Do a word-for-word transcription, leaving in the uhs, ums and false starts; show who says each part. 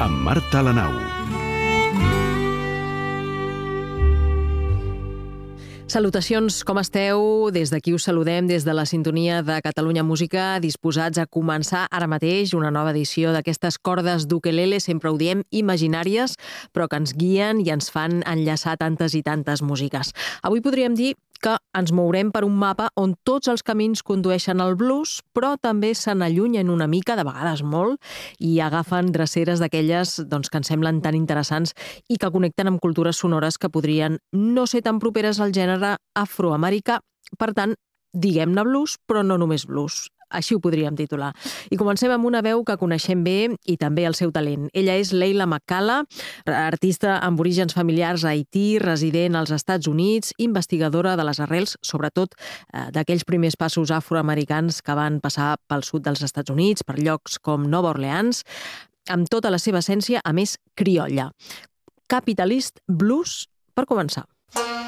Speaker 1: amb Marta Lanau.
Speaker 2: Salutacions, com esteu? Des d'aquí us saludem des de la sintonia de Catalunya Música, disposats a començar ara mateix una nova edició d'aquestes cordes d'ukelele, sempre ho diem, imaginàries, però que ens guien i ens fan enllaçar tantes i tantes músiques. Avui podríem dir que ens mourem per un mapa on tots els camins condueixen al blues, però també se n'allunyen una mica, de vegades molt, i agafen dreceres d'aquelles doncs, que ens semblen tan interessants i que connecten amb cultures sonores que podrien no ser tan properes al gènere afroamericà. Per tant, diguem-ne blues, però no només blues. Així ho podríem titular. I comencem amb una veu que coneixem bé i també el seu talent. Ella és Leila McCalla, artista amb orígens familiars a Haití, resident als Estats Units, investigadora de les arrels, sobretot eh, d'aquells primers passos afroamericans que van passar pel sud dels Estats Units, per llocs com Nova Orleans, amb tota la seva essència, a més, criolla. Capitalist Blues, per començar.